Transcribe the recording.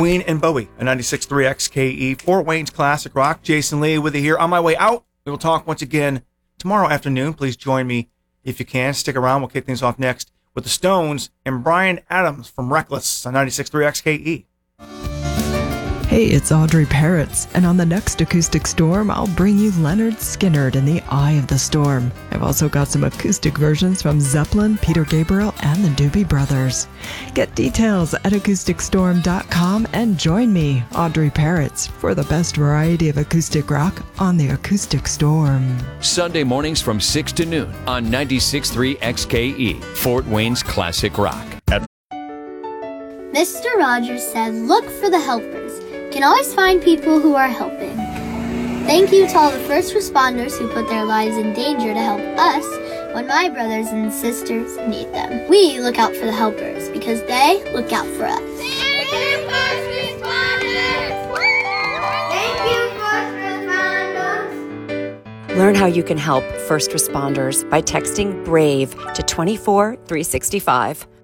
Queen and Bowie, a 96.3 XKE, Fort Wayne's Classic Rock. Jason Lee with you here. On my way out, we will talk once again tomorrow afternoon. Please join me if you can. Stick around. We'll kick things off next with the Stones and Bryan Adams from Reckless on 96.3 XKE. Hey, it's Audrey Parrots, and on the next Acoustic Storm, I'll bring you Leonard Skinner in The Eye of the Storm. I've also got some acoustic versions from Zeppelin, Peter Gabriel, and the Doobie Brothers. Get details at acousticstorm.com and join me, Audrey Parrots, for the best variety of acoustic rock on the Acoustic Storm. Sunday mornings from 6 to noon on 96.3 XKE, Fort Wayne's Classic Rock. Mr. Rogers said, look for the helpers. You can always find people who are helping. Thank you to all the first responders who put their lives in danger to help us when my brothers and sisters need them. We look out for the helpers because they look out for us. Thank you, first responders! Thank you, first responders! Learn how you can help first responders by texting BRAVE to 24365.